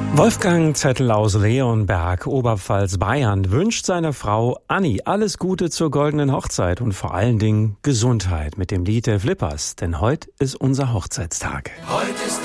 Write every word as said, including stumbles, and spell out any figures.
Wolfgang Zettel aus Leonberg, Oberpfalz, Bayern, wünscht seiner Frau Anni alles Gute zur goldenen Hochzeit und vor allen Dingen Gesundheit mit dem Lied der Flippers, denn heute ist unser Hochzeitstag. Heute ist